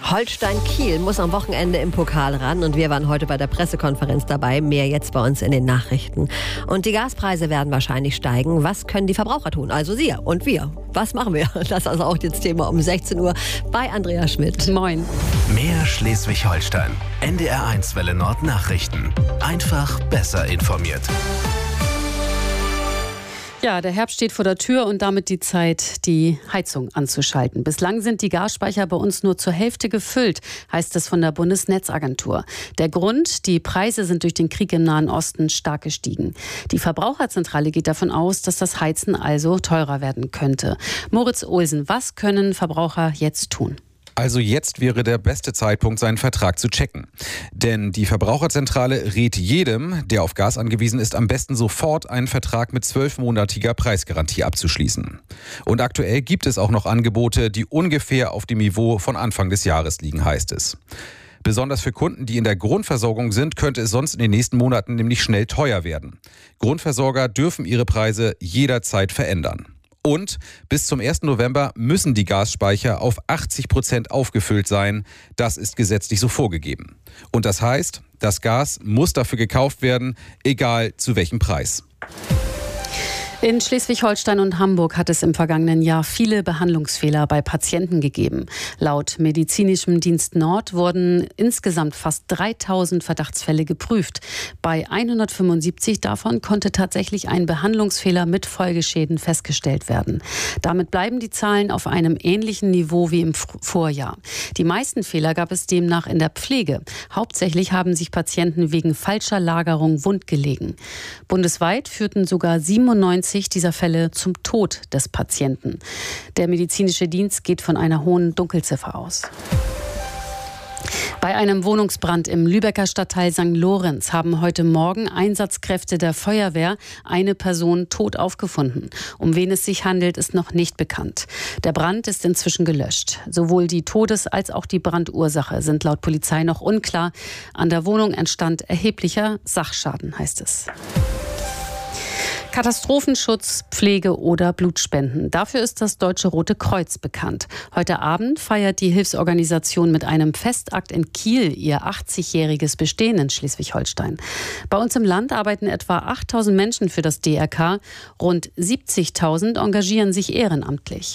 Holstein Kiel muss am Wochenende im Pokal ran und wir waren heute bei der Pressekonferenz dabei. Mehr jetzt bei uns in den Nachrichten. Und die Gaspreise werden wahrscheinlich steigen. Was können die Verbraucher tun? Also Sie und wir. Was machen wir? Das ist also auch das Thema um 16 Uhr bei Andrea Schmidt. Moin. Mehr Schleswig-Holstein. NDR1 Welle Nord Nachrichten. Einfach besser informiert. Ja, der Herbst steht vor der Tür und damit die Zeit, die Heizung anzuschalten. Bislang sind die Gasspeicher bei uns nur zur Hälfte gefüllt, heißt es von der Bundesnetzagentur. Der Grund, die Preise sind durch den Krieg im Nahen Osten stark gestiegen. Die Verbraucherzentrale geht davon aus, dass das Heizen also teurer werden könnte. Moritz Olsen, was können Verbraucher jetzt tun? Also jetzt wäre der beste Zeitpunkt, seinen Vertrag zu checken. Denn die Verbraucherzentrale rät jedem, der auf Gas angewiesen ist, am besten sofort einen Vertrag mit 12-monatiger Preisgarantie abzuschließen. Und aktuell gibt es auch noch Angebote, die ungefähr auf dem Niveau von Anfang des Jahres liegen, heißt es. Besonders für Kunden, die in der Grundversorgung sind, könnte es sonst in den nächsten Monaten nämlich schnell teuer werden. Grundversorger dürfen ihre Preise jederzeit verändern. Und bis zum 1. November müssen die Gasspeicher auf 80% aufgefüllt sein. Das ist gesetzlich so vorgegeben. Und das heißt, das Gas muss dafür gekauft werden, egal zu welchem Preis. In Schleswig-Holstein und Hamburg hat es im vergangenen Jahr viele Behandlungsfehler bei Patienten gegeben. Laut Medizinischem Dienst Nord wurden insgesamt fast 3000 Verdachtsfälle geprüft. Bei 175 davon konnte tatsächlich ein Behandlungsfehler mit Folgeschäden festgestellt werden. Damit bleiben die Zahlen auf einem ähnlichen Niveau wie im Vorjahr. Die meisten Fehler gab es demnach in der Pflege. Hauptsächlich haben sich Patienten wegen falscher Lagerung wundgelegen. Bundesweit führten sogar 97 dieser Fälle zum Tod des Patienten. Der medizinische Dienst geht von einer hohen Dunkelziffer aus. Bei einem Wohnungsbrand im Lübecker Stadtteil St. Lorenz haben heute Morgen Einsatzkräfte der Feuerwehr eine Person tot aufgefunden. Um wen es sich handelt, ist noch nicht bekannt. Der Brand ist inzwischen gelöscht. Sowohl die Todes- als auch die Brandursache sind laut Polizei noch unklar. An der Wohnung entstand erheblicher Sachschaden, heißt es. Katastrophenschutz, Pflege oder Blutspenden. Dafür ist das Deutsche Rote Kreuz bekannt. Heute Abend feiert die Hilfsorganisation mit einem Festakt in Kiel ihr 80-jähriges Bestehen in Schleswig-Holstein. Bei uns im Land arbeiten etwa 8000 Menschen für das DRK. Rund 70.000 engagieren sich ehrenamtlich.